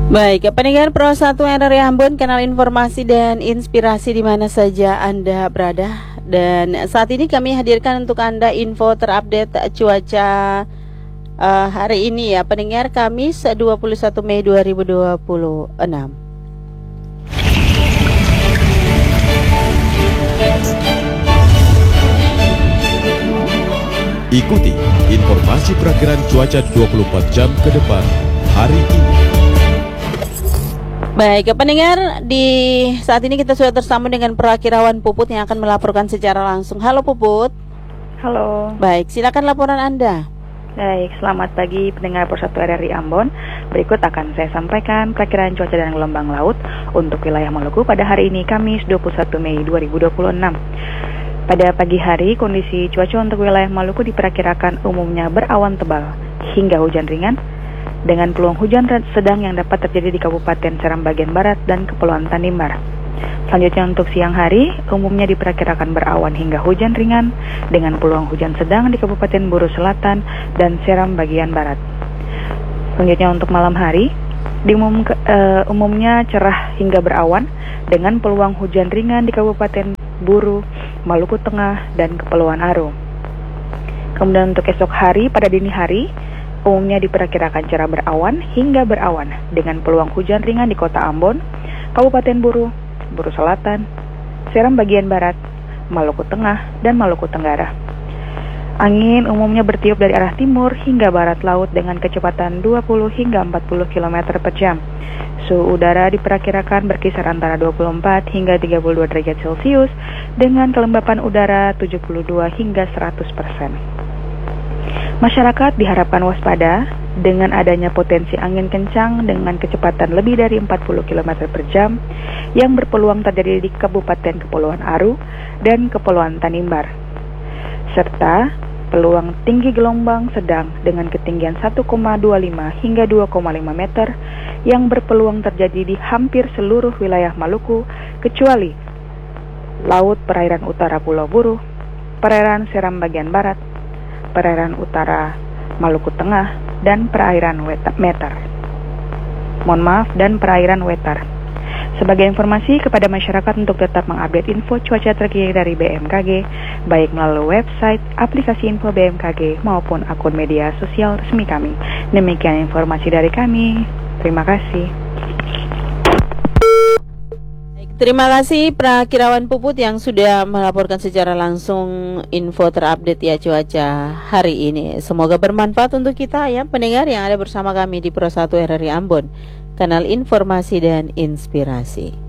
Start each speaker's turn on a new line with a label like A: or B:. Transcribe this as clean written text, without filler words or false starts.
A: Baik, pendengar Pro 1 RRI Ambon, kanal informasi dan inspirasi di mana saja Anda berada. Dan saat ini kami hadirkan untuk Anda info terupdate cuaca hari ini ya, pendengar, Kamis 21 Mei 2026.
B: Ikuti informasi perakiraan cuaca 24 jam ke depan hari ini.
A: Baik, pendengar, di saat ini kita sudah tersambung dengan Perakirawan Puput yang akan melaporkan secara langsung. Halo Puput.
C: Halo.
A: Baik, silakan laporan Anda.
C: Baik, selamat pagi pendengar Pro 1 RRI Ambon. Berikut akan saya sampaikan perakiraan cuaca dan gelombang laut untuk wilayah Maluku pada hari ini, Kamis 21 Mei 2026. Pada pagi hari, kondisi cuaca untuk wilayah Maluku diperkirakan umumnya berawan tebal hingga hujan ringan, dengan peluang hujan sedang yang dapat terjadi di Kabupaten Seram bagian barat dan Kepulauan Tanimbar. Selanjutnya untuk siang hari, umumnya diperkirakan berawan hingga hujan ringan, dengan peluang hujan sedang di Kabupaten Buru Selatan dan Seram bagian barat. Selanjutnya untuk malam hari, umumnya cerah hingga berawan, dengan peluang hujan ringan di Kabupaten Buru, Maluku Tengah, dan Kepulauan Aru. Kemudian untuk esok hari, pada dini hari, umumnya diperkirakan cerah berawan hingga berawan, dengan peluang hujan ringan di Kota Ambon, Kabupaten Buru, Buru Selatan, Seram bagian barat, Maluku Tengah, dan Maluku Tenggara. Angin umumnya bertiup dari arah timur hingga barat laut dengan kecepatan 20 hingga 40 km per jam. Suhu udara diperkirakan berkisar antara 24 hingga 32 derajat Celcius dengan kelembapan udara 72 hingga 100%. Masyarakat diharapkan waspada dengan adanya potensi angin kencang dengan kecepatan lebih dari 40 km per jam yang berpeluang terjadi di Kabupaten Kepulauan Aru dan Kepulauan Tanimbar, serta peluang tinggi gelombang sedang dengan ketinggian 1,25 hingga 2,5 meter yang berpeluang terjadi di hampir seluruh wilayah Maluku kecuali laut perairan utara Pulau Buru, perairan Seram bagian barat, perairan utara Maluku Tengah, dan perairan Wetar. Dan perairan Wetar. Sebagai informasi kepada masyarakat untuk tetap mengupdate info cuaca terkini dari BMKG, baik melalui website, aplikasi info BMKG, maupun akun media sosial resmi kami. Demikian informasi dari kami. Terima kasih.
A: Terima kasih Perakirawan Puput yang sudah melaporkan secara langsung info terupdate ya cuaca hari ini. Semoga bermanfaat untuk kita ya pendengar yang ada bersama kami di Pro 1 RRI Ambon, kanal informasi dan inspirasi.